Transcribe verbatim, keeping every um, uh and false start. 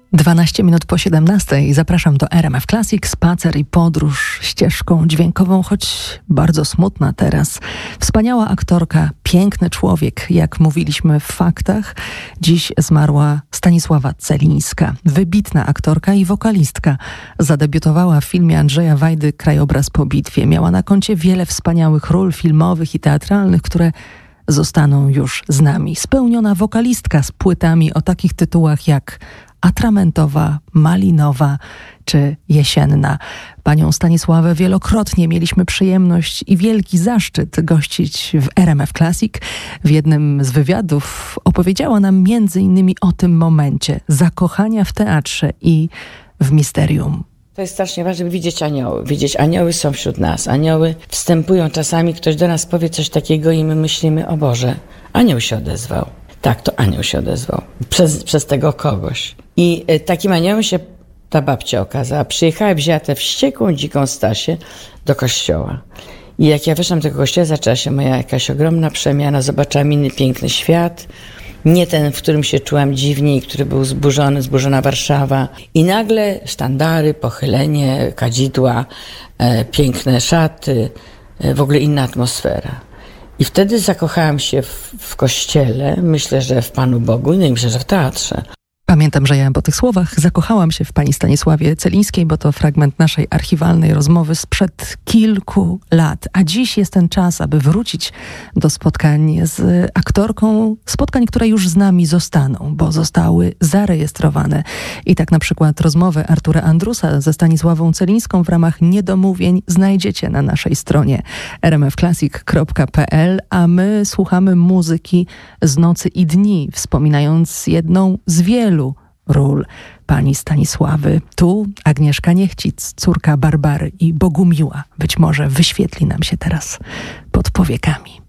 dwanaście minut po siedemnastej. Zapraszam do R M F Classic. Spacer i podróż ścieżką dźwiękową, choć bardzo smutna teraz. Wspaniała aktorka, piękny człowiek, jak mówiliśmy w faktach. Dziś zmarła Stanisława Celińska. Wybitna aktorka i wokalistka. Zadebiutowała w filmie Andrzeja Wajdy Krajobraz po bitwie. Miała na koncie wiele wspaniałych ról filmowych i teatralnych, które zostaną już z nami. Spełniona wokalistka z płytami o takich tytułach jak Atramentowa, Malinowa czy Jesienna. Panią Stanisławę wielokrotnie mieliśmy przyjemność i wielki zaszczyt gościć w R M F Classic. W jednym z wywiadów opowiedziała nam między innymi o tym momencie zakochania w teatrze i w misterium. To jest strasznie ważne, żeby widzieć anioły. Widzieć, anioły są wśród nas. Anioły wstępują czasami, ktoś do nas powie coś takiego i my myślimy, o Boże, anioł się odezwał. Tak, to anioł się odezwał. Przez, przez tego kogoś. I y, takim aniołem się ta babcia okazała. Przyjechała, wzięła tę wściekłą, dziką Stasię do kościoła. I jak ja weszłam do tego kościoła, zaczęła się moja jakaś ogromna przemiana. Zobaczyłam inny piękny świat. Nie ten, w którym się czułam dziwnie i który był zburzony, zburzona Warszawa. I nagle sztandary, pochylenie, kadzidła, e, piękne szaty, e, w ogóle inna atmosfera. I wtedy zakochałam się w, w kościele, myślę, że w Panu Bogu, no i myślę, że w teatrze. Pamiętam, że ja po tych słowach zakochałam się w pani Stanisławie Celińskiej, bo to fragment naszej archiwalnej rozmowy sprzed kilku lat. A dziś jest ten czas, aby wrócić do spotkań z aktorką, spotkań, które już z nami zostaną, bo zostały zarejestrowane. I tak na przykład rozmowę Artura Andrusa ze Stanisławą Celińską w ramach niedomówień znajdziecie na naszej stronie r m f classic kropka p l, a my słuchamy muzyki z Nocy i Dni, wspominając jedną z wielu ról pani Stanisławy. Tu Agnieszka Niechcic, córka Barbary i Bogumiła, być może wyświetli nam się teraz pod powiekami.